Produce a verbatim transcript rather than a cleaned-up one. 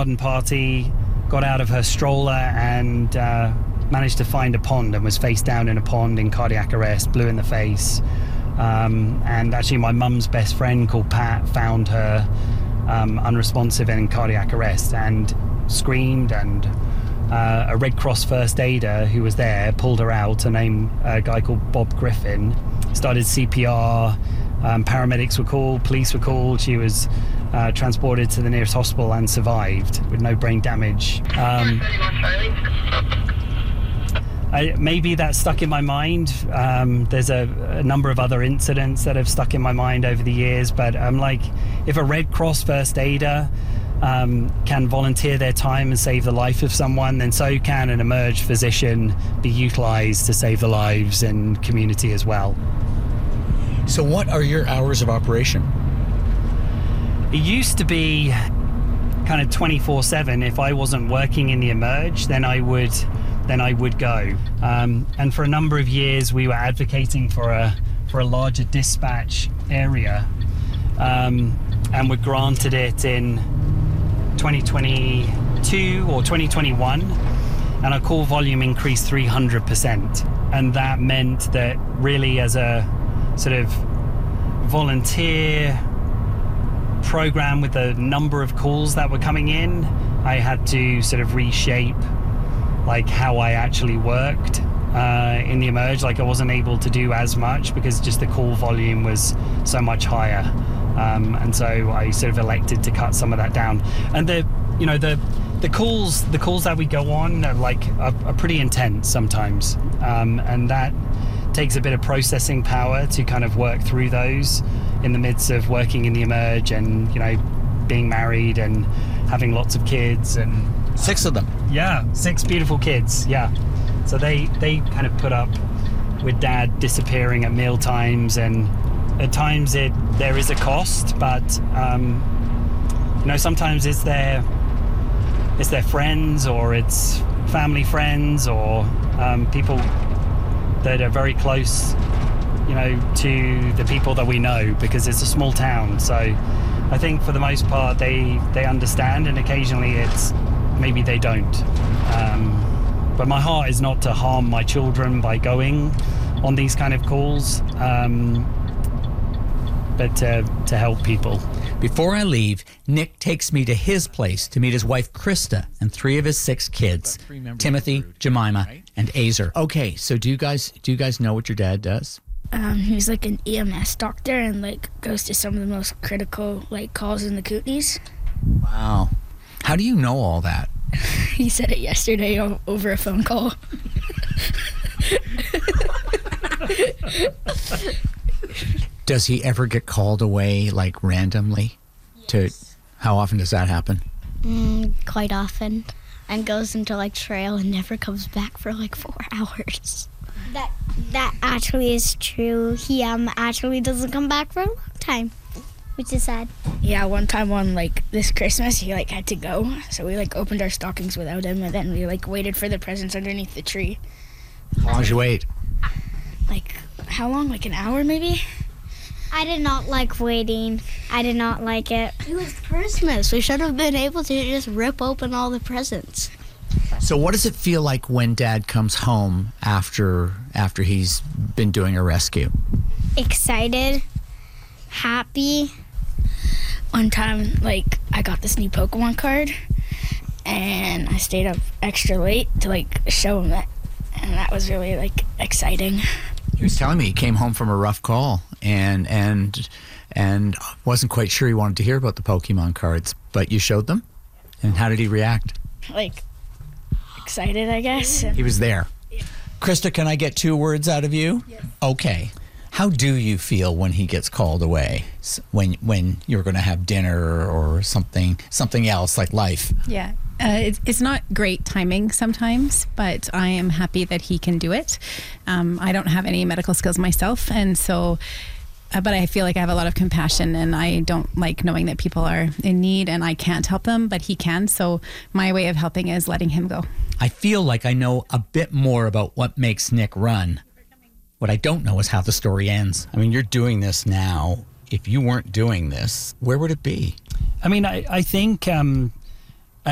garden party, got out of her stroller and uh, managed to find a pond and was face down in a pond in cardiac arrest, blue in the face. Um, and actually my mum's best friend called Pat found her um, unresponsive and in cardiac arrest and screamed, and uh, a Red Cross first aider who was there pulled her out, a name, a guy called Bob Griffin, started C P R, um, paramedics were called, police were called, she was uh, transported to the nearest hospital and survived with no brain damage. Um, I, maybe that stuck in my mind. Um, there's a, a number of other incidents that have stuck in my mind over the years, but I'm like, if a Red Cross first aider um, can volunteer their time and save the life of someone, then so can an emerged physician be utilized to save the lives and community as well. So what are your hours of operation? It used to be kind of twenty-four seven. If I wasn't working in the emerge, then I would then I would go. Um, and for a number of years, we were advocating for a for a larger dispatch area, um, and were granted it in twenty twenty-two or twenty twenty-one, and our call volume increased three hundred percent. And that meant that really, as a sort of volunteer program with the number of calls that were coming in, I had to sort of reshape like how I actually worked uh, in the emerge. Like I wasn't able to do as much because just the call volume was so much higher, um, and so I sort of elected to cut some of that down. And the you know the the calls the calls that we go on are like are, are pretty intense sometimes, um, and that takes a bit of processing power to kind of work through those in the midst of working in the emerge and you know being married and having lots of kids. And Six of them. Yeah, six beautiful kids, yeah. So they, they kind of put up with Dad disappearing at meal times, and at times it there is a cost, but um, you know, sometimes it's their it's their friends or it's family friends or um, people that are very close, you know, to the people that we know, because it's a small town. So I think for the most part they they understand, and occasionally it's maybe they don't. Um, but my heart is not to harm my children by going on these kind of calls, um, but to, to help people. Before I leave, Nick takes me to his place to meet his wife, Krista, and three of his six kids, Timothy, Jemima, and Azer. Okay, so do you guys do you guys know what your dad does? Um, he's like an E M S doctor and like goes to some of the most critical like calls in the Kootenays. Wow. How do you know all that? He said it yesterday o- over a phone call. Does he ever get called away, like, randomly? Yes. To how often does that happen? Mm, quite often. And goes into, like, trail and never comes back for, like, four hours. That that actually is true. He um actually doesn't come back for a long time, which is sad. Yeah, one time on, like, this Christmas, he, like, had to go. So we, like, opened our stockings without him, and then we, like, waited for the presents underneath the tree. How long did you wait? Like, how long? Like an hour, maybe? I did not like waiting. I did not like it. It was Christmas. We should have been able to just rip open all the presents. So what does it feel like when Dad comes home after after he's been doing a rescue? Excited, happy. One time, like, I got this new Pokemon card, and I stayed up extra late to, like, show him that, and that was really, like, exciting. He was telling me he came home from a rough call and and and wasn't quite sure he wanted to hear about the Pokemon cards, but you showed them? And how did he react? Like, excited, I guess. He was there. Yeah. Krista, can I get two words out of you? Yes. Okay. How do you feel when he gets called away? When when you're going to have dinner or something something else like life? Yeah. Uh, it's, it's not great timing sometimes, but I am happy that he can do it. Um, I don't have any medical skills myself, and so, uh, but I feel like I have a lot of compassion, and I don't like knowing that people are in need and I can't help them, but he can. So my way of helping is letting him go. I feel like I know a bit more about what makes Nick run. What I don't know is how the story ends. I mean, you're doing this now. If you weren't doing this, where would it be? I mean, I, I think... Um,